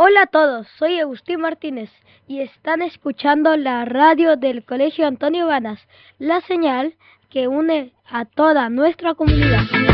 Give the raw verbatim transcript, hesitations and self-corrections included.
Hola a todos, soy Agustín Martínez y están escuchando la radio del Colegio Antonio Ganas, la señal que une a toda nuestra comunidad.